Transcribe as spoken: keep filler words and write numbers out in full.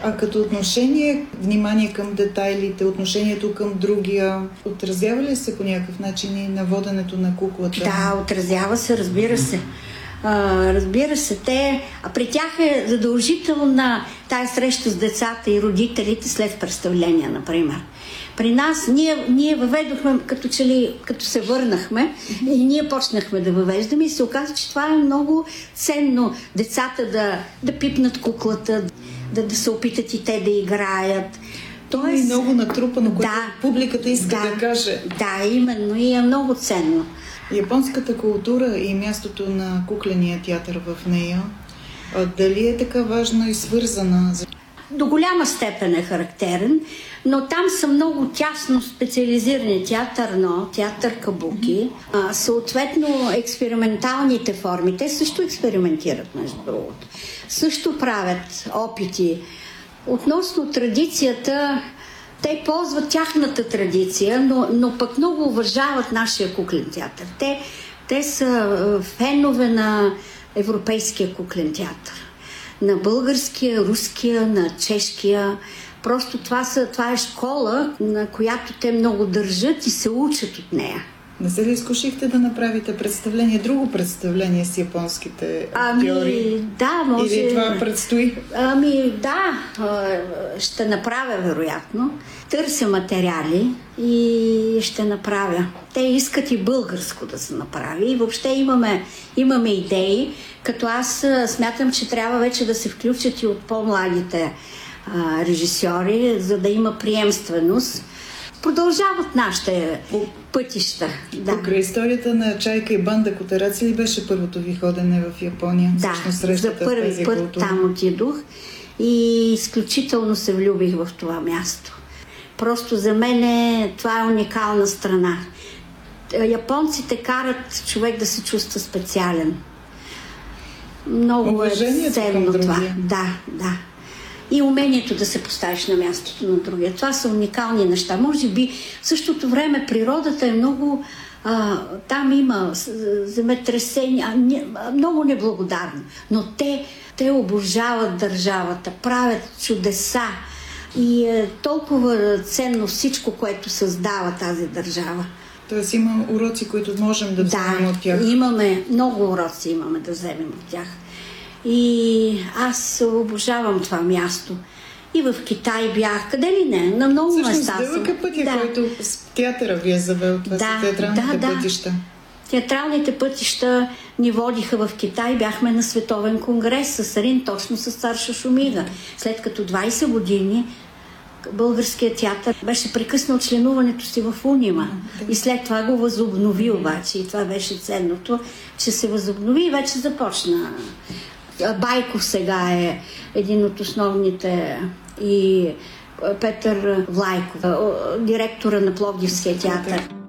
А като отношение, внимание към детайлите, отношението към другия, отразява ли се по някакъв начин и на воденето на куклата? Да, отразява се, разбира се. А, разбира се, те, а при тях е задължителна тая среща с децата и родителите след представление, например. При нас ние, ние въведохме, като, че ли, като се върнахме, и ние почнахме да въвеждаме и се оказа, че това е много ценно. Децата да, да пипнат куклата, да, да се опитат и те да играят. Тоест, и много натрупано, което да, публиката иска да, да каже. Да, именно, и е много ценно. Японската култура и мястото на кукления театър в нея, дали е така важна и свързана? До голяма степен е характерен, но там са много тясно специализирани театър но, театър кабуки, а, съответно експерименталните форми. Те също експериментират, между другото. Също правят опити. Относно традицията, те ползват тяхната традиция, но, но пък много уважават нашия куклен театър. Те, те са фенове на европейския куклен театър. На българския, руския, на чешкия. Просто това, са, това е школа, на която те много държат и се учат от нея. Не се ли изкушихте да направите представление, друго представление с японските актьори? Ами, да, може... Или това предстои? Ами, да, ще направя, вероятно. Търся материали и ще направя. Те искат и българско да се направи. И въобще имаме, имаме идеи, като аз смятам, че трябва вече да се включат и от по-младите а, режисьори, за да има приемственост. Продължават нашите пътища. Да. Покрай историята на Чайка и банда Котараци ли беше първото ви ходене в Япония? Да, за първи път култура. Там отидох и изключително се влюбих в това място. Просто за мен е, това е уникална страна. Японците карат човек да се чувства специален. Много е ценно това. Да, да. И умението да се поставиш на мястото на другия. Това са уникални неща. Може би в същото време природата е много... А, там има земетресения, много неблагодарни. Но те, те обожават държавата, правят чудеса. И е толкова ценно всичко, което създава тази държава. Тоест има уроци, които можем да вземем да, от тях. Да, имаме много уроци имаме да вземем от тях. И аз обожавам това място. И в Китай бях, къде ли не, на много Всъщност, места съм. Всъщност, дълъг е пътя, да. който с театъра ви е завел. Това да, са театралните да, пътища. Да. Театралните пътища ни водиха в Китай. Бяхме на световен конгрес с Рин, точно с цар Шушумига. След като двайсет години българският театър беше прекъснал членуването си в Унима. Да. И след това го възобнови обаче. И това беше ценното, че се възобнови и вече започна. Байков сега е един от основните и Петър Влайков, директора на Пловдивския театър.